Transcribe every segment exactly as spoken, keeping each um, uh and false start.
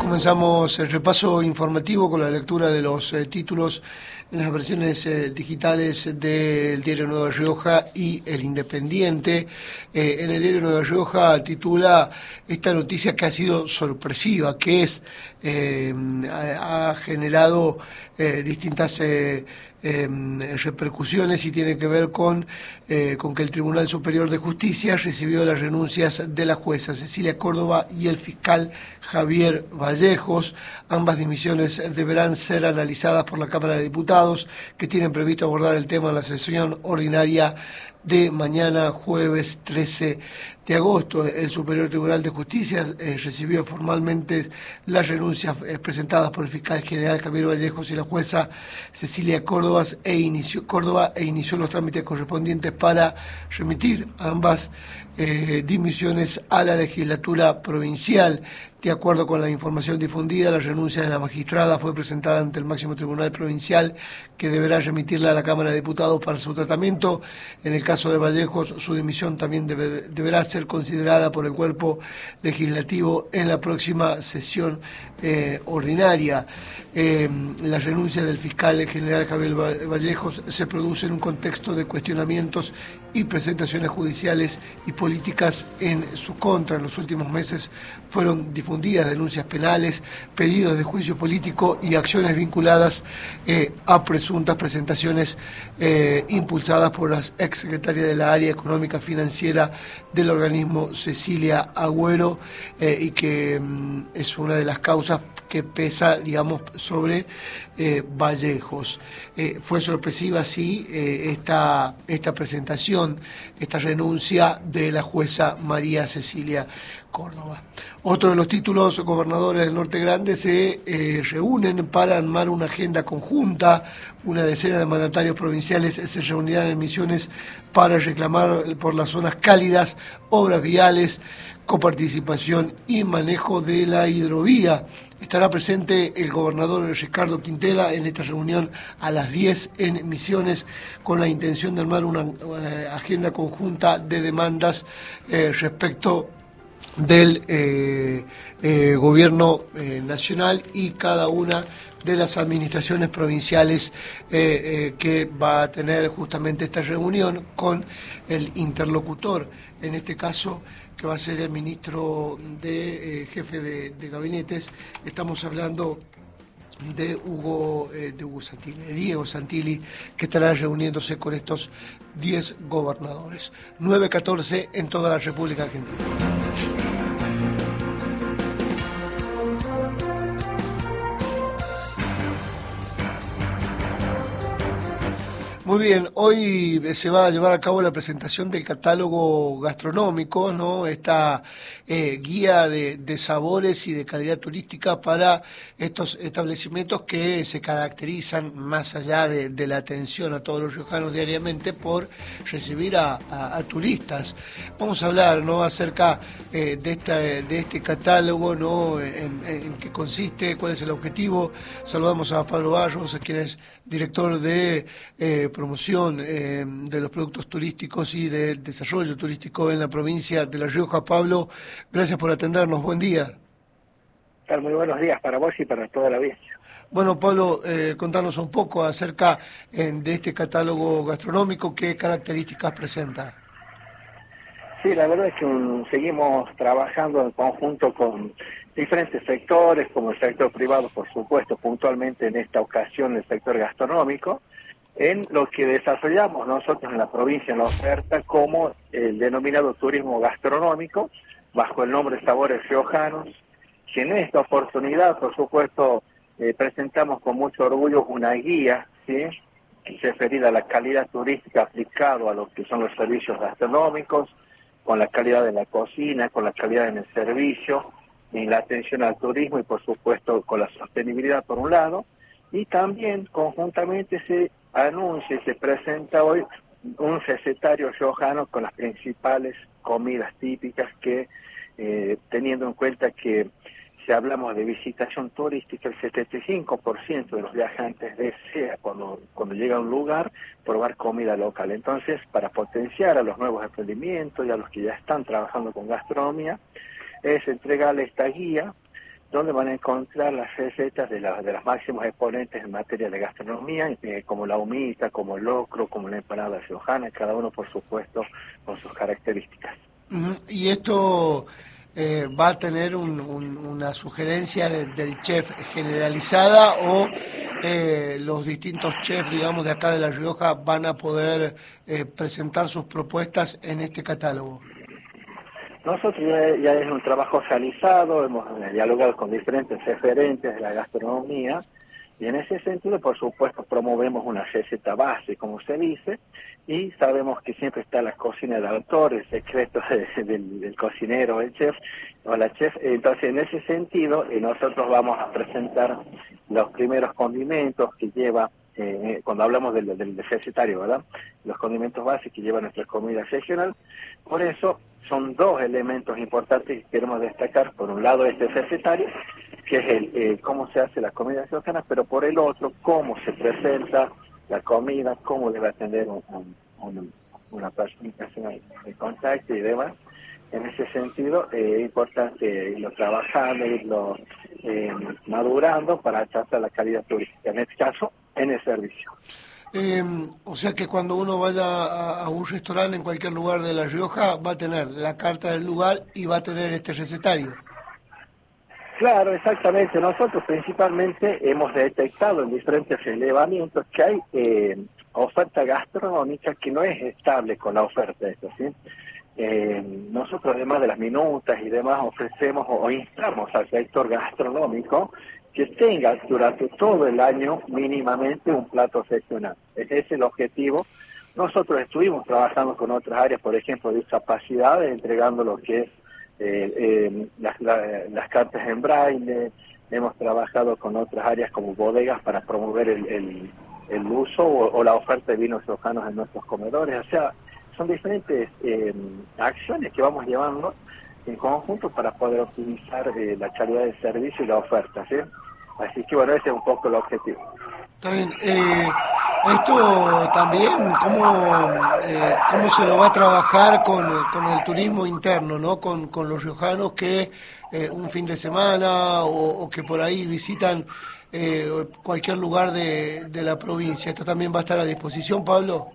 Comenzamos el repaso informativo con la lectura de los eh, títulos en las versiones eh, digitales del Diario Nueva Rioja y El Independiente. Eh, en el Diario Nueva Rioja titula esta noticia que ha sido sorpresiva, que es eh, ha, ha generado eh, distintas eh, Eh, repercusiones y tiene que ver con, eh, con que el Tribunal Superior de Justicia recibió las renuncias de la jueza Cecilia Córdoba y el fiscal Javier Vallejos. Ambas dimisiones deberán ser analizadas por la Cámara de Diputados, que tienen previsto abordar el tema en la sesión ordinaria de mañana, jueves trece de agosto. El Superior Tribunal de Justicia eh, recibió formalmente las renuncias eh, presentadas por el fiscal general Javier Vallejos y la jueza Cecilia Córdoba e inició, Córdoba, e inició los trámites correspondientes para remitir ambas eh, dimisiones a la legislatura provincial. De acuerdo con la información difundida, la renuncia de la magistrada fue presentada ante el máximo tribunal provincial, que deberá remitirla a la Cámara de Diputados para su tratamiento. En el caso de Vallejos, su dimisión también debe, deberá ser considerada por el cuerpo legislativo en la próxima sesión eh, ordinaria. Eh, la renuncia del fiscal general Javier Vallejos se produce en un contexto de cuestionamientos y presentaciones judiciales y políticas en su contra. En los últimos meses fueron difundidas denuncias penales, pedidos de juicio político y acciones vinculadas eh, a presuntas presentaciones eh, impulsadas por la exsecretaria de la Área Económica Financiera del organismo, Cecilia Agüero, eh, y que mm, es una de las causas que pesa, digamos, sobre eh, Vallejos. Eh, fue sorpresiva, sí, eh, esta, esta presentación, esta renuncia de la jueza María Cecilia Córdoba. Otro de los títulos: gobernadores del Norte Grande se eh, reúnen para armar una agenda conjunta. Una decena de mandatarios provinciales se reunirán en Misiones para reclamar por las zonas cálidas, obras viales, coparticipación y manejo de la hidrovía. Estará presente el gobernador Ricardo Quintela en esta reunión a las diez en Misiones, con la intención de armar una eh, agenda conjunta de demandas eh, respecto del eh, eh, gobierno eh, nacional y cada una de las administraciones provinciales eh, eh, que va a tener justamente esta reunión con el interlocutor, en este caso que va a ser el ministro de eh, jefe de, de gabinetes. Estamos hablando de Hugo, eh, de Hugo Santilli, de Diego Santilli, que estará reuniéndose con estos diez gobernadores. nueve catorce en toda la República Argentina. Muy bien, hoy se va a llevar a cabo la presentación del catálogo gastronómico, ¿no? Esta eh, guía de, de sabores y de calidad turística para estos establecimientos que se caracterizan, más allá de, de la atención a todos los riojanos diariamente, por recibir a, a, a turistas. Vamos a hablar, ¿no?, acerca eh, de, esta, de este catálogo, ¿no?, en, en qué consiste, cuál es el objetivo. Saludamos a Pablo Barros, quien es director de eh, promoción eh, de los productos turísticos y del desarrollo turístico en la provincia de La Rioja. Pablo, gracias por atendernos, buen día. Muy buenos días para vos y para toda la audiencia. Bueno, Pablo, eh, contanos un poco acerca eh, de este catálogo gastronómico, qué características presenta. Sí, la verdad es que um, seguimos trabajando en conjunto con diferentes sectores, como el sector privado, por supuesto, puntualmente en esta ocasión el sector gastronómico, en lo que desarrollamos nosotros en la provincia en la oferta como el denominado turismo gastronómico, bajo el nombre Sabores Riojanos, que en esta oportunidad, por supuesto, eh, presentamos con mucho orgullo una guía, ¿sí?, referida a la calidad turística aplicado a lo que son los servicios gastronómicos, con la calidad de la cocina, con la calidad en el servicio, en la atención al turismo y por supuesto con la sostenibilidad por un lado, y también conjuntamente se anuncia y se presenta hoy un recetario riojano con las principales comidas típicas que, eh, teniendo en cuenta que si hablamos de visitación turística, el setenta y cinco por ciento de los viajantes desea, cuando, cuando llega a un lugar, probar comida local. Entonces, para potenciar a los nuevos emprendimientos y a los que ya están trabajando con gastronomía, es entregarle esta guía, donde van a encontrar las recetas de, la, de los máximos exponentes en materia de gastronomía, eh, como la humita, como el locro, como la empanada riojana, cada uno, por supuesto, con sus características. Uh-huh. Y esto eh, va a tener un, un, una sugerencia de, del chef generalizada, o eh, los distintos chefs, digamos, de acá de La Rioja van a poder eh, presentar sus propuestas en este catálogo. Nosotros ya, ya es un trabajo realizado, hemos dialogado con diferentes referentes de la gastronomía, y en ese sentido, por supuesto, promovemos una receta base, como se dice, y sabemos que siempre está la cocina del autor, el secreto de, del, del cocinero, el chef, o la chef. Entonces, en ese sentido, eh, nosotros vamos a presentar los primeros condimentos que lleva, eh, cuando hablamos del, del, del recetario, ¿verdad? Los condimentos bases que lleva nuestra comida regional. Por eso, son dos elementos importantes que queremos destacar. Por un lado, este recetario, que es el eh, cómo se hace la comida riojana, pero por el otro, cómo se presenta la comida, cómo debe atender un, un, un, una persona de contacto y demás. En ese sentido, eh, es importante irlo trabajando, irlo eh, madurando para alcanzar la calidad turística, en este caso, en el servicio. Eh, o sea que cuando uno vaya a, a un restaurante en cualquier lugar de La Rioja, va a tener la carta del lugar y va a tener este recetario. Claro, exactamente. Nosotros principalmente hemos detectado en diferentes relevamientos que hay eh, oferta gastronómica que no es estable con la oferta, esto, ¿sí? Eh, nosotros, además de las minutas y demás, ofrecemos o instamos al sector gastronómico que tenga durante todo el año mínimamente un plato seccional. Ese es el objetivo. Nosotros estuvimos trabajando con otras áreas, por ejemplo, de discapacidades, entregando lo que es eh, eh, las, la, las cartas en braille. Hemos trabajado con otras áreas como bodegas para promover el, el, el uso o, o la oferta de vinos riojanos en nuestros comedores. O sea, son diferentes eh, acciones que vamos llevando en conjunto para poder optimizar eh, la calidad del servicio y la oferta, ¿sí? Así que bueno, ese es un poco el objetivo. Está bien. Eh, esto también, ¿cómo, eh, cómo se lo va a trabajar con, con el turismo interno, ¿no? Con, con los riojanos que eh, un fin de semana o, o que por ahí visitan eh, cualquier lugar de, de la provincia. ¿Esto también va a estar a disposición, Pablo?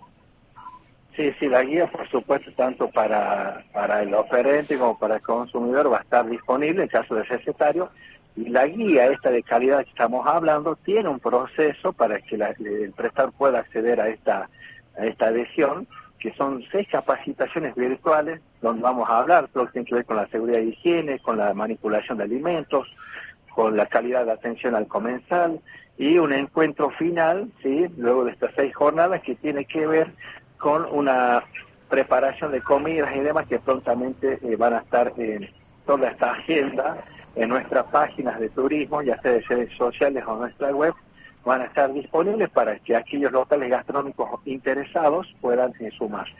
Sí, sí, la guía, por supuesto, tanto para, para el oferente como para el consumidor va a estar disponible en caso de recetario. Y la guía esta de calidad que estamos hablando tiene un proceso para que la, el prestador pueda acceder a esta, a esta adhesión, que son seis capacitaciones virtuales, donde vamos a hablar todo lo que tiene que ver con la seguridad y higiene, con la manipulación de alimentos, con la calidad de atención al comensal, y un encuentro final, ¿sí?, luego de estas seis jornadas, que tiene que ver con una preparación de comidas y demás que prontamente eh, van a estar en toda esta agenda en nuestras páginas de turismo, ya sea de redes sociales o nuestra web, van a estar disponibles para que aquellos locales gastronómicos interesados puedan eh, sumarse.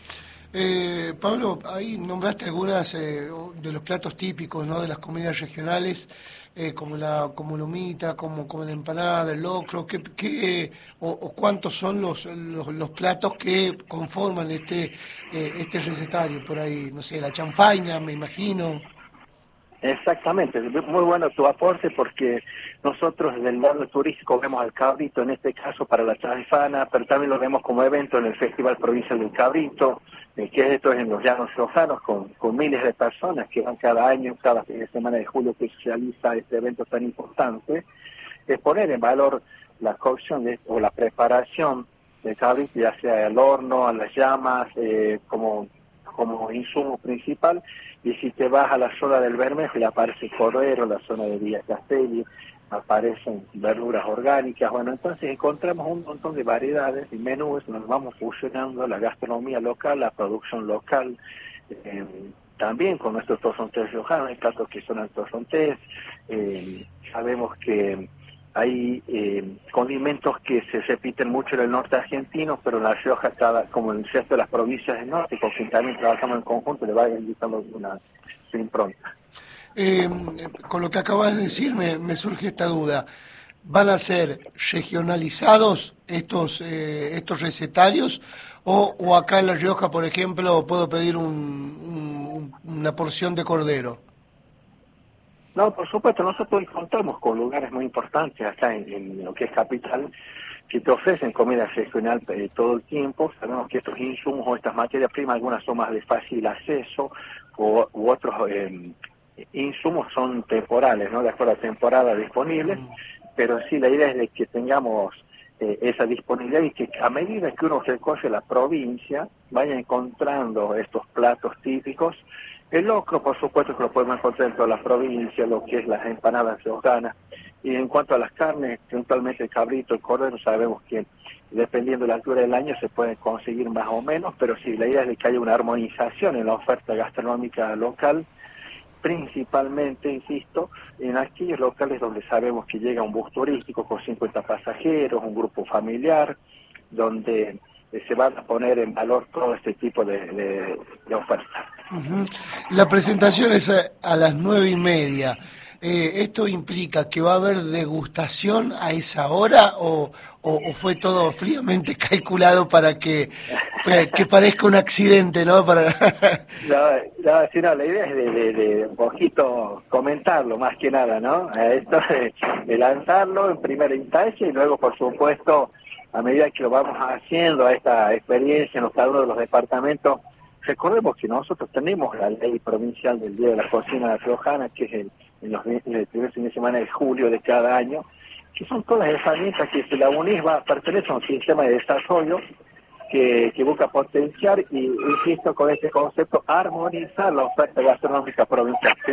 Eh, Pablo, ahí nombraste algunas eh, de los platos típicos, ¿no?, de las comidas regionales, eh, como la como la humita, como, como la empanada, el locro. ¿Qué, qué, o, o cuántos son los, los los platos que conforman este eh, este recetario por ahí? No sé, la chanfaina, me imagino. Exactamente, muy bueno tu aporte, porque nosotros desde el lado turístico vemos al cabrito, en este caso para la chanfana, pero también lo vemos como evento en el Festival Provincial del Cabrito, eh, que esto es en los Llanos Riojanos, con, con miles de personas que van cada año, cada fin de semana de julio que se realiza este evento tan importante. Es poner en valor la cocción de, o la preparación del cabrito, ya sea al horno, a las llamas, eh, como, como insumo principal. Y si te vas a la zona del Bermejo, y aparece cordero, la zona de Villa Castelli, aparecen verduras orgánicas. Bueno, entonces encontramos un montón de variedades y menús, nos vamos fusionando la gastronomía local, la producción local, eh, también con nuestros torrontés riojanos, hay platos que son el torrontés. Eh, sabemos que hay eh, condimentos que se repiten mucho en el norte argentino, pero en La Rioja, cada, como en el resto de las provincias del norte, con quien también trabajamos en conjunto, le va indicando una su impronta. Eh, con lo que acabas de decir me, me surge esta duda. ¿Van a ser regionalizados estos eh, estos recetarios o, o acá en La Rioja, por ejemplo, puedo pedir un, un, una porción de cordero? No, por supuesto, nosotros contamos con lugares muy importantes acá en, en lo que es Capital, que te ofrecen comida regional eh, todo el tiempo. Sabemos que estos insumos o estas materias primas, algunas son más de fácil acceso, o, u otros eh, insumos son temporales, ¿no? De acuerdo a temporada disponibles, pero sí la idea es de que tengamos eh, esa disponibilidad y que a medida que uno recorre la provincia vaya encontrando estos platos típicos. El locro, por supuesto, que lo podemos encontrar en toda la provincia, lo que es las empanadas riojanas. Y en cuanto a las carnes, principalmente el cabrito, el cordero, sabemos que dependiendo de la altura del año se pueden conseguir más o menos, pero sí, la idea es de que haya una armonización en la oferta gastronómica local, principalmente, insisto, en aquellos locales donde sabemos que llega un bus turístico con cincuenta pasajeros, un grupo familiar, donde eh, se van a poner en valor todo este tipo de, de, de ofertas. Uh-huh. La presentación es a, a las nueve y media. Eh, ¿Esto implica que va a haber degustación a esa hora o, o, o fue todo fríamente calculado para que, que parezca un accidente, ¿no? Para... no, no, sí, no, la idea es de, de, de un poquito comentarlo más que nada, ¿no? Esto de, de lanzarlo en primera instancia y luego, por supuesto, a medida que lo vamos haciendo a esta experiencia en cada uno de los departamentos. Recordemos que nosotros tenemos la ley provincial del Día de la Cocina Riojana, que es el, en los en el primer fin de semana de julio de cada año, que son todas las herramientas que si la UNISBA pertenece a un sistema de desarrollo que, que busca potenciar y, insisto, con este concepto, armonizar la oferta gastronómica provincial, ¿sí?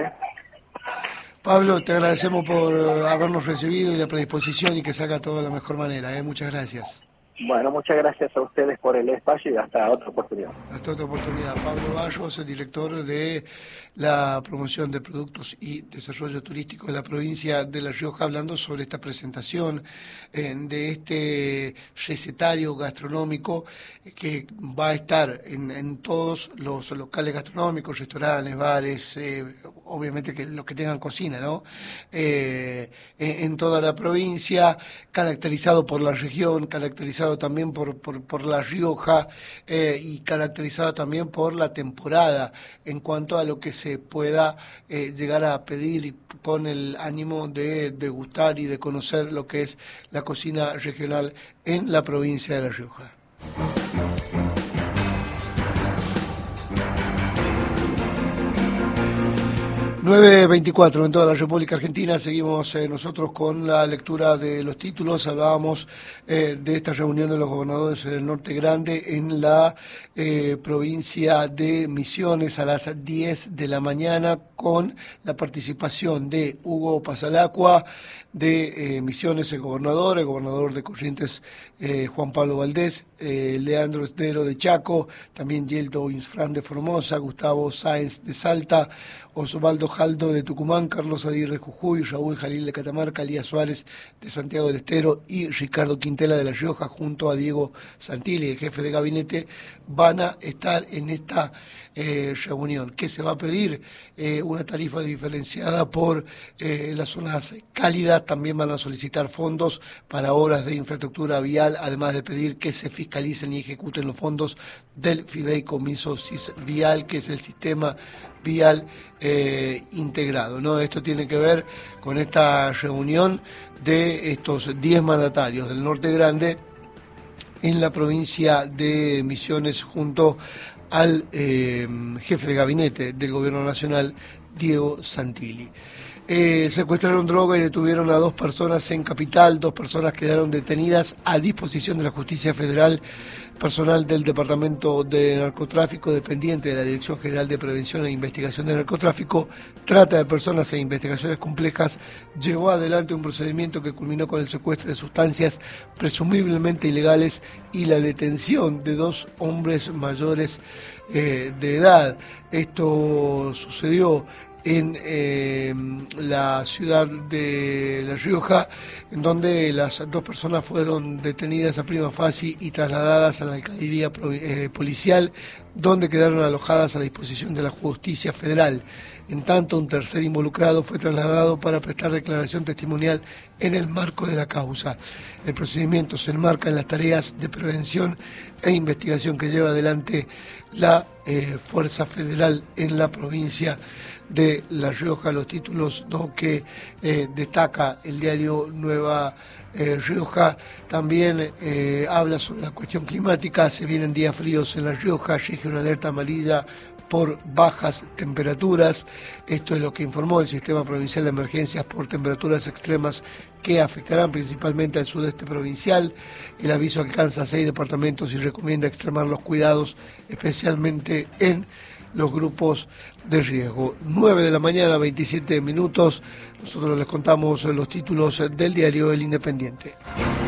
Pablo, te agradecemos por habernos recibido y la predisposición y que salga todo de la mejor manera, ¿eh? Muchas gracias. Bueno, muchas gracias a ustedes por el espacio y hasta otra oportunidad. Hasta otra oportunidad. Pablo Bayos, el director de la promoción de productos y desarrollo turístico de la provincia de La Rioja, hablando sobre esta presentación eh, de este recetario gastronómico eh, que va a estar en, en todos los locales gastronómicos, restaurantes, bares, eh, obviamente que los que tengan cocina, ¿no? Eh, en, en toda la provincia, caracterizado por la región, caracterizado también por, por, por La Rioja eh, y caracterizado también por la temporada en cuanto a lo que se pueda eh, llegar a pedir y con el ánimo de degustar y de conocer lo que es la cocina regional en la provincia de La Rioja. nueve veinticuatro en toda la República Argentina. Seguimos eh, nosotros con la lectura de los títulos. Hablábamos eh, de esta reunión de los gobernadores en el Norte Grande en la eh, provincia de Misiones a las diez de la mañana con la participación de Hugo Pasalacqua de eh, Misiones, el gobernador, el gobernador de Corrientes, eh, Juan Pablo Valdés, eh, Leandro Esdero de Chaco, también Yeldo Insfrán de Formosa, Gustavo Sáenz de Salta, Osvaldo Jaldo de Tucumán, Carlos Adir de Jujuy, Raúl Jalil de Catamarca, Elías Suárez de Santiago del Estero y Ricardo Quintela de La Rioja, junto a Diego Santilli, el jefe de gabinete, van a estar en esta eh, reunión. ¿Qué se va a pedir? Eh, una tarifa diferenciada por eh, las zonas cálidas. También van a solicitar fondos para obras de infraestructura vial, además de pedir que se fiscalicen y ejecuten los fondos del Fideicomiso Vial, que es el sistema vial eh, integrado, ¿no? Esto tiene que ver con esta reunión de estos diez mandatarios del Norte Grande en la provincia de Misiones junto al eh, jefe de gabinete del Gobierno Nacional, Diego Santilli. Eh, secuestraron droga y detuvieron a dos personas en Capital. Dos personas quedaron detenidas a disposición de la Justicia Federal. Personal del Departamento de Narcotráfico, dependiente de la Dirección General de Prevención e Investigación de Narcotráfico, Trata de Personas e Investigaciones Complejas, llevó adelante un procedimiento que culminó con el secuestro de sustancias presumiblemente ilegales y la detención de dos hombres mayores eh, de edad. Esto sucedió en eh, la ciudad de La Rioja, en donde las dos personas fueron detenidas a prima facie y trasladadas a la alcaldía eh, policial, donde quedaron alojadas a disposición de la Justicia Federal. En tanto, un tercer involucrado fue trasladado para prestar declaración testimonial en el marco de la causa. El procedimiento se enmarca en las tareas de prevención e investigación que lleva adelante la eh, Fuerza Federal en la provincia de La Rioja, los títulos, ¿no?, que eh, destaca el diario Nueva eh, Rioja. También eh, habla sobre la cuestión climática. Se vienen días fríos en La Rioja, rige una alerta amarilla por bajas temperaturas. Esto es lo que informó el Sistema Provincial de Emergencias por temperaturas extremas que afectarán principalmente al sudeste provincial. El aviso alcanza seis departamentos y recomienda extremar los cuidados, especialmente en los grupos de riesgo. nueve de la mañana, veintisiete minutos. Nosotros les contamos los títulos del diario El Independiente.